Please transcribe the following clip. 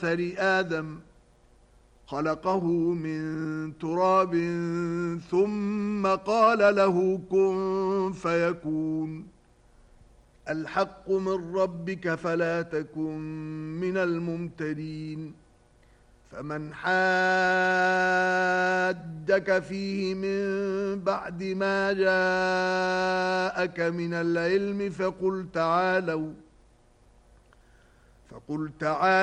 مثل آدم خلقه من تراب ثم قال له كن فيكون الحق من ربك فلا تكن من الممترين فمن حادك فيه من بعد ما جاءك من العلم فقل تعالوا